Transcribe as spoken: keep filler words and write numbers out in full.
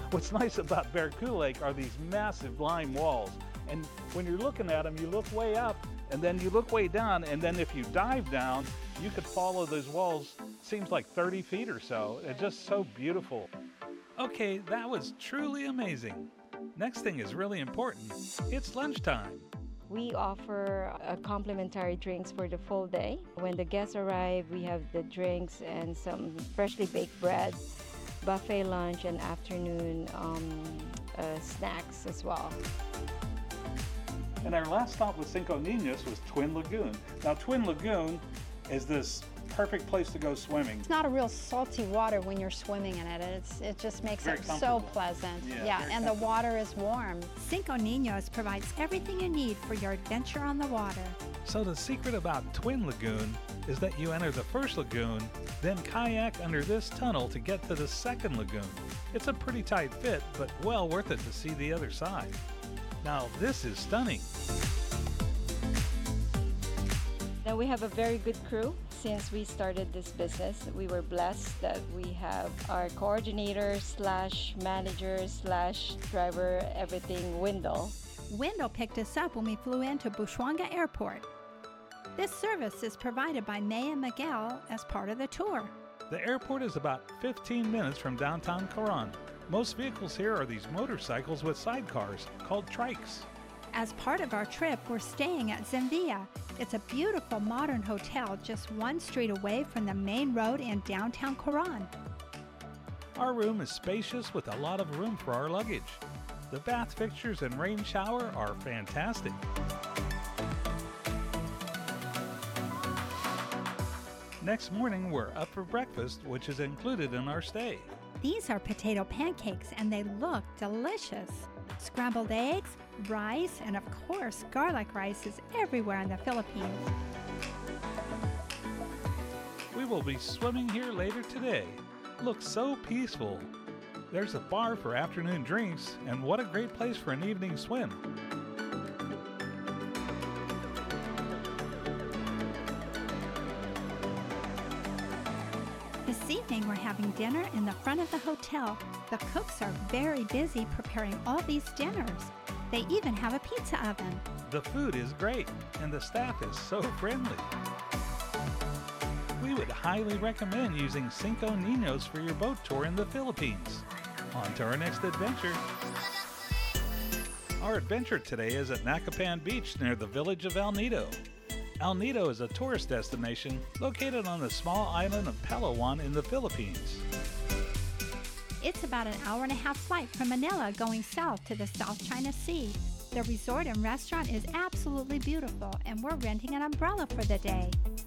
What's nice about Barracuda Lake are these massive lime walls. And when you're looking at them, you look way up and then you look way down. And then if you dive down, you could follow those walls, seems like thirty feet or so. It's just so beautiful. Okay, that was truly amazing. Next thing is really important. It's lunchtime. We offer uh, complimentary drinks for the full day. When the guests arrive, we have the drinks and some freshly baked bread, buffet lunch, and afternoon um, uh, snacks as well. And our last stop with Cinco Niños was Twin Lagoon. Now, Twin Lagoon is this perfect place to go swimming. It's not a real salty water when you're swimming in it. It's, it just makes Very it so pleasant. Yeah, yeah and the water is warm. Cinco Niños provides everything you need for your adventure on the water. So the secret about Twin Lagoon is that you enter the first lagoon, then kayak under this tunnel to get to the second lagoon. It's a pretty tight fit, but well worth it to see the other side. Now this is stunning. Now we have a very good crew. Since we started this business, we were blessed that we have our coordinator slash manager slash driver, everything, Wendell. Wendell picked us up when we flew into Bushwanga Airport. This service is provided by May and Miguel as part of the tour. The airport is about fifteen minutes from downtown Coron. Most vehicles here are these motorcycles with sidecars called trikes. As part of our trip, we're staying at Zenvia. It's a beautiful modern hotel just one street away from the main road in downtown Coron. Our room is spacious with a lot of room for our luggage. The bath fixtures and rain shower are fantastic. Next morning, we're up for breakfast, which is included in our stay. These are potato pancakes and they look delicious. Scrambled eggs, rice, and of course, garlic rice is everywhere in the Philippines. We will be swimming here later today. Looks so peaceful. There's a bar for afternoon drinks, and what a great place for an evening swim. This evening we're having dinner in the front of the hotel. The cooks are very busy preparing all these dinners. They even have a pizza oven. The food is great, and the staff is so friendly. We would highly recommend using Cinco Niños for your boat tour in the Philippines. On to our next adventure. Our adventure today is at Nacapan Beach near the village of El Nido. El Nido is a tourist destination located on the small island of Palawan in the Philippines. It's about an hour and a half flight from Manila going south to the South China Sea. The resort and restaurant is absolutely beautiful, and we're renting an umbrella for the day.